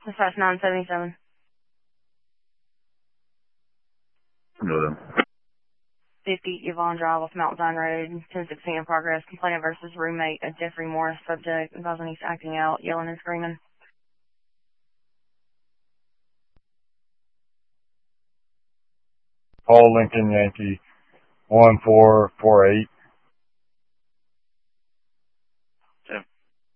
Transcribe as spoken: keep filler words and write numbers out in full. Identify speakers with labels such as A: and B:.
A: Dispatch nine seventy-seven.
B: Go then.
A: fifty Yvonne Drive off Mount Zion Road, ten sixteen in progress. Complainant versus roommate of Jeffrey Morris, subject advising he's acting out, yelling and screaming.
B: Paul Lincoln Yankee, one four four eight.